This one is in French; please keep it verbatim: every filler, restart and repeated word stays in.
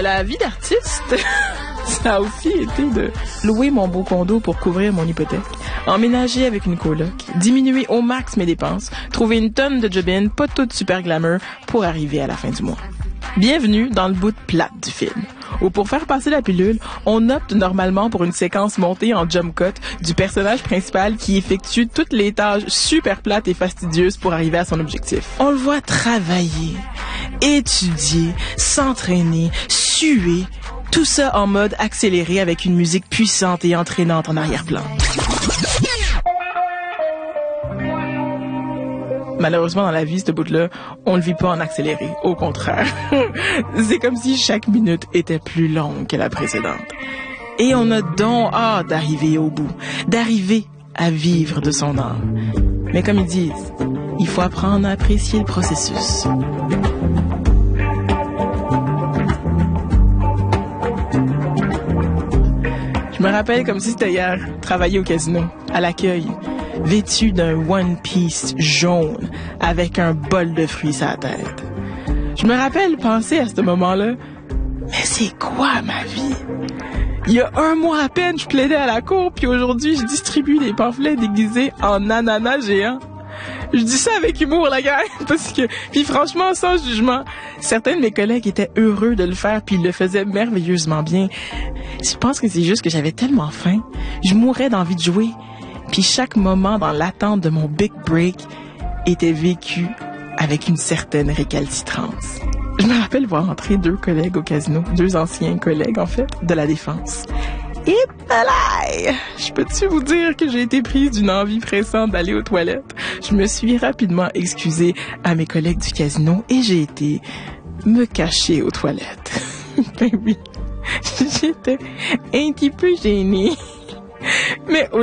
Ben, la vie d'artiste, ça a aussi été de louer mon beau condo pour couvrir mon hypothèque, emménager avec une coloc, diminuer au max mes dépenses, trouver une tonne de job-in, pas toute super glamour, pour arriver à la fin du mois. Bienvenue dans le bout plate du film, où pour faire passer la pilule, on opte normalement pour une séquence montée en jump cut du personnage principal qui effectue toutes les tâches super plates et fastidieuses pour arriver à son objectif. On le voit travailler, étudier, s'entraîner, suer, tout ça en mode accéléré avec une musique puissante et entraînante en arrière-plan. Malheureusement, dans la vie, ce bout-là, on le vit pas en accéléré. Au contraire. C'est comme si chaque minute était plus longue que la précédente. Et on a donc hâte d'arriver au bout, d'arriver à vivre de son âme. Mais comme ils disent, il faut apprendre à apprécier le processus. Je me rappelle comme si c'était hier, travailler au casino, à l'accueil, vêtu d'un One Piece jaune avec un bol de fruits sur la tête. Je me rappelle penser à ce moment-là, mais c'est quoi ma vie? Il y a un mois à peine, je plaidais à la cour, puis aujourd'hui, je distribue des pamphlets déguisés en ananas géants. Je dis ça avec humour, la gang, parce que, puis franchement, sans jugement, certains de mes collègues étaient heureux de le faire, puis ils le faisaient merveilleusement bien. Je pense que c'est juste que j'avais tellement faim, je mourais d'envie de jouer, puis chaque moment dans l'attente de mon big break était vécu avec une certaine récalcitrance. Je me rappelle voir entrer deux collègues au casino, deux anciens collègues, en fait, de la défense. Et là, je peux-tu vous dire que j'ai été prise d'une envie pressante d'aller aux toilettes? Je me suis rapidement excusée à mes collègues du casino et j'ai été me cacher aux toilettes. Ben oui, j'étais un petit peu gênée. Mais